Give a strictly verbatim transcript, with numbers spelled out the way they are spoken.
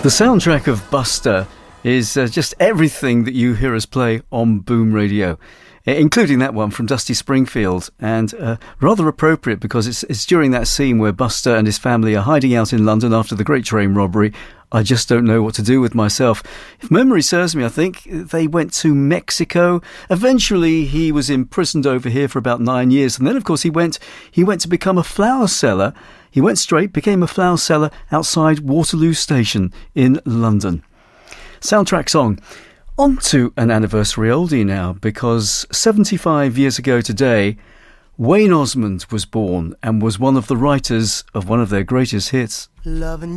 The soundtrack of Buster is uh, just everything that you hear us play on Boom Radio, including that one from Dusty Springfield, and uh, rather appropriate because it's, it's during that scene where Buster and his family are hiding out in London after the Great Train Robbery. I just don't know what to do with myself. If memory serves me, I think they went to Mexico. Eventually, he was imprisoned over here for about nine years. And then, of course, he went he went to become a flower seller. He went straight, became a flower seller outside Waterloo Station in London. Soundtrack song. On to an anniversary oldie now, because seventy-five years ago today, Wayne Osmond was born and was one of the writers of one of their greatest hits. Loving